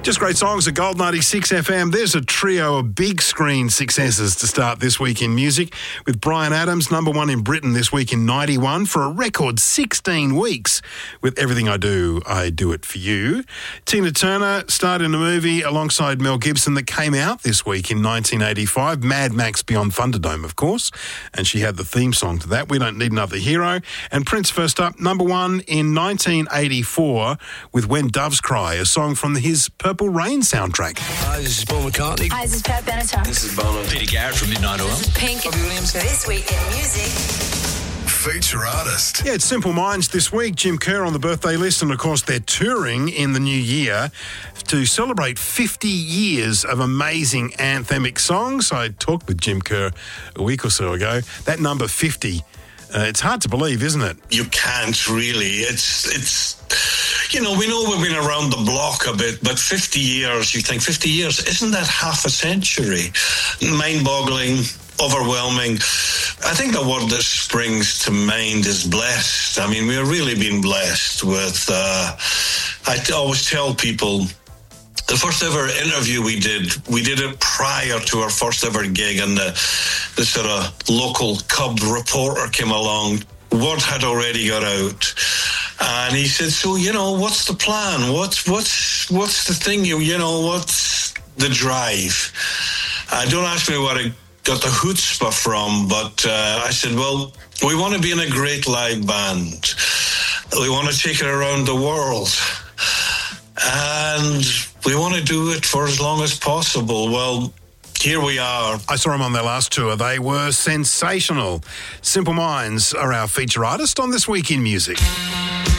Just great songs at Gold 96 FM. There's a trio of big screen successes to start this week in music, with Bryan Adams, number one in Britain this week in 91 for a record 16 weeks with Everything I Do It For You. Tina Turner starred in a movie alongside Mel Gibson that came out this week in 1985, Mad Max Beyond Thunderdome, of course, and she had the theme song to that, We Don't Need Another Hero. And Prince first up, number one in 1984 with When Doves Cry, a song from his Purple Rain soundtrack. Hi, this is Paul McCartney. Hi, this is Pat Benatar. This is Bono. Peter Garrett from Midnight Oil. This is Pink. Robbie Williams. This week in music. Feature artist. Yeah, it's Simple Minds this week. Jim Kerr on the birthday list, and of course they're touring in the new year to celebrate 50 years of amazing anthemic songs. I talked with Jim Kerr a week or so ago. That number 50, it's hard to believe, isn't it? You can't really. It's you know, we know we've been around the block a bit, but 50 years, you think 50 years, isn't that half a century? Mind-boggling, overwhelming. I think the word that springs to mind is blessed. I mean, we've really been blessed with, I always tell people, the first ever interview we did it prior to our first ever gig, and the sort of local cub reporter came along. Word had already got out. And he said, so, you know, what's the plan? What's the thing? You know, what's the drive? Don't ask me where I got the chutzpah from, but I said, well, we want to be in a great live band. We want to take it around the world. And we want to do it for as long as possible. Well, here we are. I saw them on their last tour. They were sensational. Simple Minds are our feature artist on This Week in Music.